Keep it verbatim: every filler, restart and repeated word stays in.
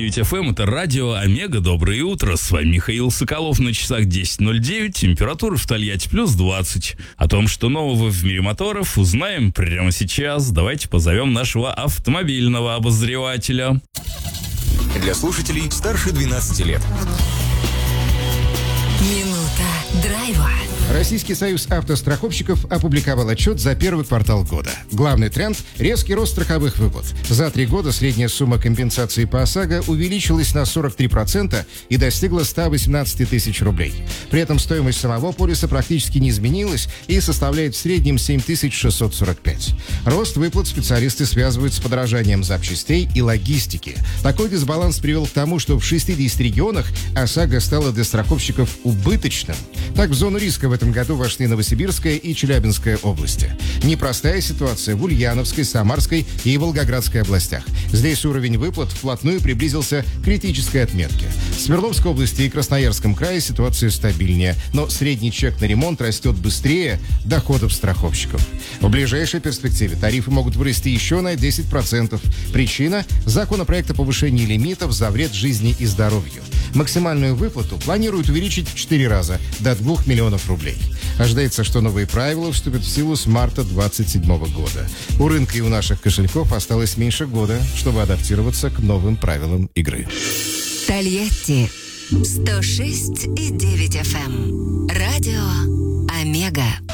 девять эф эм, это радио Омега. Доброе утро, с вами Михаил Соколов, на часах десять ноль девять, температура в Тольятти плюс двадцать. О том, что нового в мире моторов, узнаем прямо сейчас. Давайте позовем нашего автомобильного обозревателя. Для слушателей старше двенадцати лет. Минута драйва. Российский союз автостраховщиков опубликовал отчет за первый квартал года. Главный тренд – резкий рост страховых выплат. За три года средняя сумма компенсации по ОСАГО увеличилась на сорок три процента и достигла ста восемнадцати тысяч рублей. При этом стоимость самого полиса практически не изменилась и составляет в среднем семь тысяч шестьсот сорок пять. Рост выплат специалисты связывают с подорожанием запчастей и логистики. Такой дисбаланс привел к тому, что в шестидесяти регионах ОСАГО стала для страховщиков убыточным. Так, в зону риска в В этом году вошли Новосибирская и Челябинская области. Непростая ситуация в Ульяновской, Самарской и Волгоградской областях. Здесь уровень выплат вплотную приблизился к критической отметке. В Свердловской области и Красноярском крае ситуация стабильнее, но средний чек на ремонт растет быстрее доходов страховщиков. В ближайшей перспективе тарифы могут вырасти еще на десять процентов. Причина – законопроект о повышении лимитов за вред жизни и здоровью. Максимальную выплату планируют увеличить в четыре раза, до двух миллионов рублей. Ожидается, что новые правила вступят в силу с марта двадцать седьмого года. У рынка и у наших кошельков осталось меньше года, чтобы адаптироваться к новым правилам игры. Тольятти сто шесть и девять эф эм. Радио Омега.